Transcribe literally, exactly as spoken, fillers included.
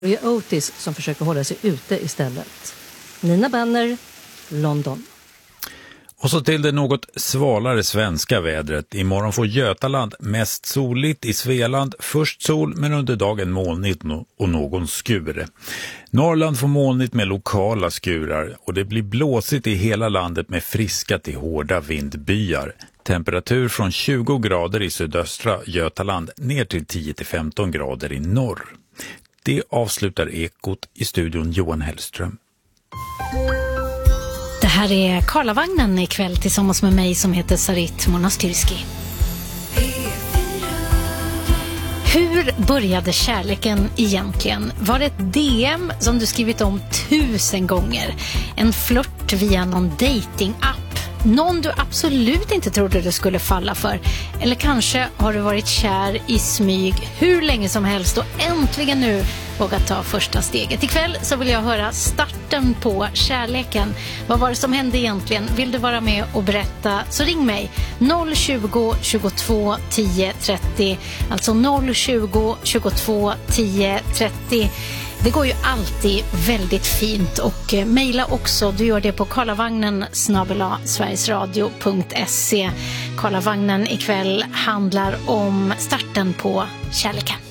Det är Otis som försöker hålla sig ute istället. Nina Benner, London. Och så till det något svalare svenska vädret. Imorgon får Götaland mest soligt, i Svealand först sol men under dagen molnigt och någon skur. Norrland får molnigt med lokala skurar och det blir blåsigt i hela landet med friska till hårda vindbyar. Temperatur från tjugo grader i sydöstra Götaland ner till tio till femton grader i norr. Det avslutar Ekot, i studion Johan Hellström. Det här är Karlavagnen ikväll tillsammans med mig som heter Sarit Monastyrski. Hur började kärleken egentligen? Var det ett D M som du skrivit om tusen gånger? En flört via någon dating-app? Någon du absolut inte trodde du skulle falla för? Eller kanske har du varit kär i smyg hur länge som helst och äntligen nu vågat ta första steget. Ikväll så vill jag höra starten på kärleken. Vad var det som hände egentligen? Vill du vara med och berätta så ring mig noll tjugo, tjugotvå, tio, trettio. Alltså noll tjugo, tjugotvå, tio, trettio. Det går ju alltid väldigt fint och eh, mejla också. Du gör det på karlavagnen snabel-a sverigesradio punkt se. Karlavagnen ikväll handlar om starten på kärleken.